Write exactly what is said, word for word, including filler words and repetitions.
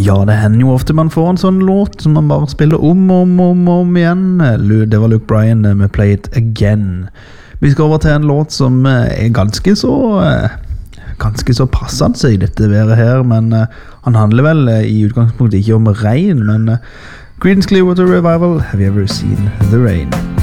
Ja, det hender jo ofte man får en sånn låt som man bare spiller om og om, om, om igjen. Det var Luke Bryan med Play It Again. Vi skal over til en låt som er ganske så ganske så passende i dette været her, men han handler vel i utgangspunktet ikke om regn, men Creedence Clearwater Revival, Have You Ever Seen the Rain?